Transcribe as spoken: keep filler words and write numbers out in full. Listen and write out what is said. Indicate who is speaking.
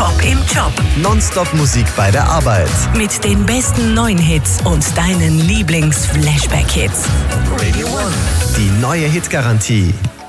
Speaker 1: Top im Job.
Speaker 2: Nonstop Musik bei der Arbeit.
Speaker 1: Mit den besten neuen Hits und deinen Lieblings-Flashback-Hits.
Speaker 2: Radio One. Die neue Hitgarantie.